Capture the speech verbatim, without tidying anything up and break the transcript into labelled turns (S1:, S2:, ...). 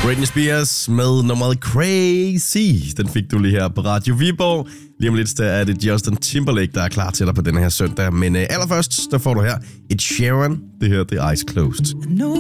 S1: Britney Spears med nummeret Crazy. Den fik du lige her på Radio Viborg. Lige om lidt, der er det Justin Timberlake, der er klar til dig på denne her søndag. Men uh, allerførst, der får du her et Sharon. Det her, det er Eyes Closed.